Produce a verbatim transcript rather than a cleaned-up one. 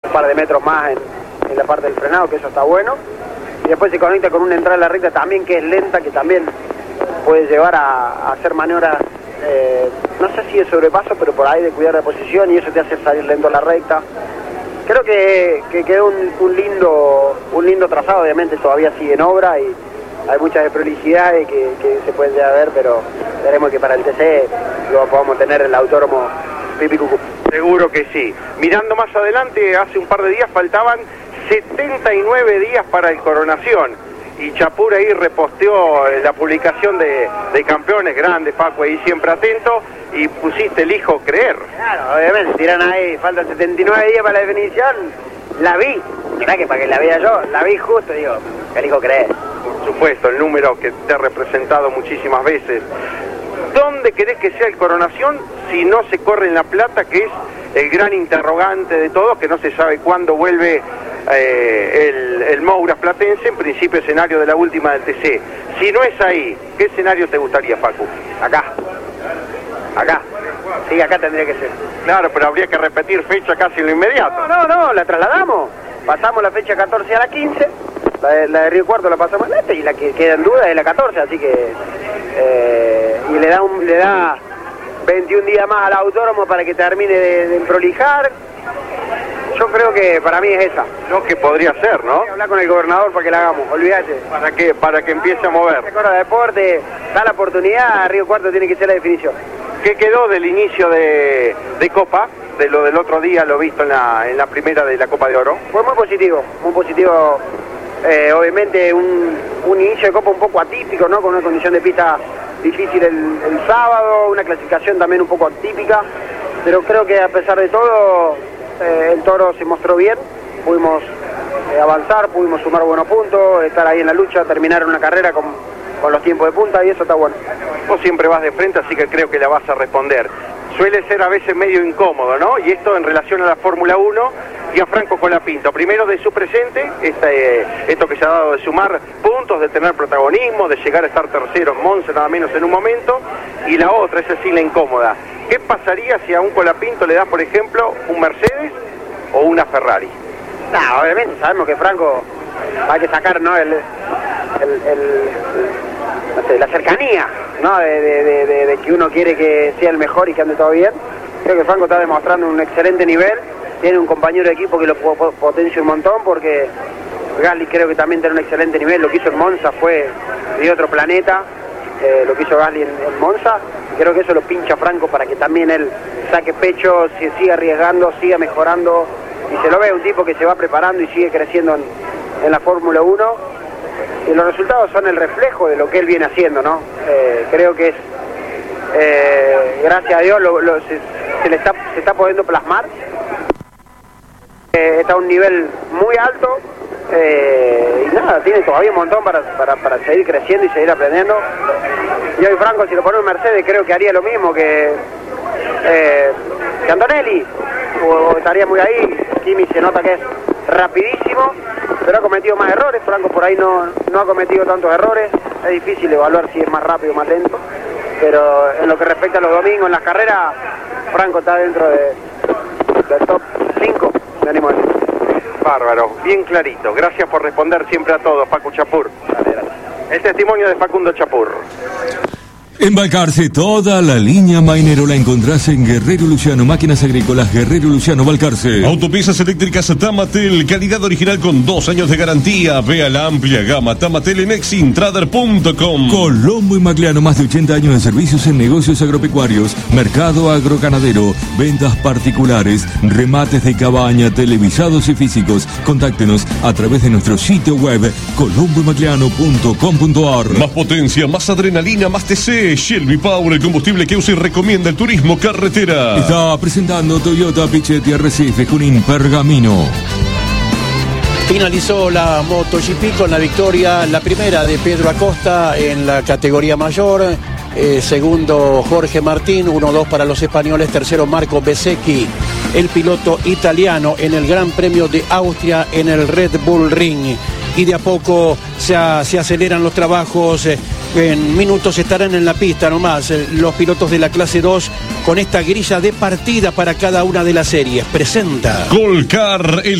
un par de metros más en, en la parte del frenado, que eso está bueno. Y después se conecta con una entrada en la recta también que es lenta, que también puede llevar a, a hacer maniobras, eh, no sé si de sobrepaso, pero por ahí de cuidar la posición, y eso te hace salir lento en la recta. Creo que, que quedó un, un lindo un lindo trazado, obviamente todavía sigue en obra y hay muchas desprolijidades que, que se pueden llegar a ver, pero esperemos que para el T C lo podamos tener en el autódromo Pipi Cucú. Seguro que sí. Mirando más adelante, hace un par de días faltaban setenta y nueve días para el Coronación. Y Chapur ahí reposteó la publicación de, de campeones grandes, Paco, ahí siempre atento, y pusiste elijo creer. Claro, obviamente, tiran ahí, faltan setenta y nueve días para la definición, la vi, mirá que para que la vea yo, la vi justo, digo, elijo creer. Por supuesto, el número que te ha representado muchísimas veces. ¿Dónde querés que sea el Coronación si no se corre en La Plata, que es el gran interrogante de todos, que no se sabe cuándo vuelve eh, el, el Mouras platense, en principio escenario de la última del T C? Si no es ahí, ¿qué escenario te gustaría, Facu? Acá. Acá. Sí, acá tendría que ser. Claro, pero habría que repetir fecha casi en lo inmediato. No, no, no, la trasladamos. Pasamos la fecha catorce a la quince. La de, la de Río Cuarto la pasamos a este y la que queda en duda es la catorce, así que eh, y le da un, le da veintiún días más al autódromo para que termine de, de prolijar. Yo creo que para mí es esa. No, que podría ser, ¿no? Hay que hablar con el gobernador para que la hagamos, olvídate. Para que, para que empiece a mover. Se corre de deporte, da la oportunidad, Río Cuarto tiene que ser la definición. ¿Qué quedó del inicio de, de Copa? De lo del otro día, lo visto en la, en la primera de la Copa de Oro. Fue muy positivo, muy positivo. Eh, obviamente un, un inicio de Copa un poco atípico, ¿no? Con una condición de pista difícil el, el sábado, una clasificación también un poco atípica, pero creo que a pesar de todo eh, el Toro se mostró bien, pudimos eh, avanzar, pudimos sumar buenos puntos, estar ahí en la lucha, terminar una carrera con, con los tiempos de punta y eso está bueno. Vos siempre vas de frente, así que creo que la vas a responder. Suele ser a veces medio incómodo, ¿no? Y esto en relación a la Fórmula uno y a Franco Colapinto. Primero de su presente, este, esto que se ha dado de sumar puntos, de tener protagonismo, de llegar a estar tercero en Monza, nada menos en un momento. Y la otra, esa sí la incómoda. ¿Qué pasaría si a un Colapinto le das, por ejemplo, un Mercedes o una Ferrari? No, obviamente sabemos que Franco hay que sacar, ¿no? El, el, el, el no sé, la cercanía, ¿no? De, de, de, de, de que uno quiere que sea el mejor y que ande todo bien. Creo que Franco está demostrando un excelente nivel, tiene un compañero de equipo que lo potencia un montón, porque Gasly creo que también tiene un excelente nivel, lo que hizo en Monza fue de otro planeta, eh, lo que hizo Gasly en, en Monza, y creo que eso lo pincha Franco para que también él saque pecho, siga arriesgando, siga mejorando, y se lo ve un tipo que se va preparando y sigue creciendo en, en la Fórmula uno. Y los resultados son el reflejo de lo que él viene haciendo, ¿no? Eh, creo que es, eh, gracias a Dios, lo, lo, se, se le está, se está pudiendo plasmar. Eh, está a un nivel muy alto, eh, y nada, tiene todavía un montón para, para, para seguir creciendo y seguir aprendiendo. Y hoy Franco, si lo pone en Mercedes, creo que haría lo mismo que, eh, que Antonelli, o, o estaría muy ahí. Kimi se nota que es rapidísimo, pero ha cometido más errores. Franco por ahí no, no ha cometido tantos errores. Es difícil evaluar si es más rápido o más lento, pero en lo que respecta a los domingos, en las carreras, Franco está dentro de, del top cinco, me animo a decir. Bárbaro, bien clarito. Gracias por responder siempre a todos, Facu Chapur. Dale, dale. El testimonio de Facundo Chapur. En Balcarce, toda la línea Mainero la encontrás en Guerrero Luciano, Máquinas Agrícolas, Guerrero Luciano, Balcarce. Autopiezas eléctricas Tamatel, calidad original con dos años de garantía. Vea la amplia gama Tamatel en exintrader punto com. Colombo y Magliano, más de ochenta años de servicios en negocios agropecuarios, mercado agroganadero, ventas particulares, remates de cabaña, televisados y físicos. Contáctenos a través de nuestro sitio web colombo y magliano punto com punto ar. Más potencia, más adrenalina, más T C. Shelby Power, el combustible que usa y recomienda el turismo carretera. Está presentando Toyota Pichetti Arrecife, Junín, Pergamino. Finalizó la MotoGP con la victoria, la primera de Pedro Acosta en la categoría mayor. Eh, segundo Jorge Martín, uno dos para los españoles. Tercero Marco Bezzecchi, el piloto italiano en el Gran Premio de Austria en el Red Bull Ring. Y de a poco se, a, se aceleran los trabajos. Eh, en minutos estarán en la pista nomás eh, los pilotos de la clase dos con esta grilla de partida para cada una de las series. Presenta Colcar, el